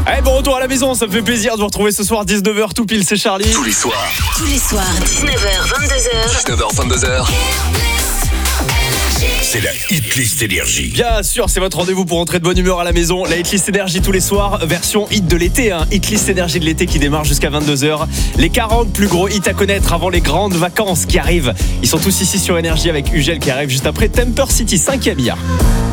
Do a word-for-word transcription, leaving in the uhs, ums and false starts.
Allez, bon retour à la maison, ça me fait plaisir de vous retrouver ce soir dix-neuf heures tout pile, c'est Charlie. Tous les soirs. Tous les soirs, dix-neuf heures, vingt-deux heures. dix-neuf heures, vingt-deux heures. C'est la Hitlist Énergie. Bien sûr, c'est votre rendez-vous pour entrer de bonne humeur à la maison. La Hitlist Énergie tous les soirs, version hit de l'été, hein. Hitlist Énergie de l'été qui démarre jusqu'à vingt-deux heures. Les quarante plus gros hits à connaître avant les grandes vacances qui arrivent. Ils sont tous ici sur Énergie avec Ugel qui arrive juste après Temper City, cinquième hier.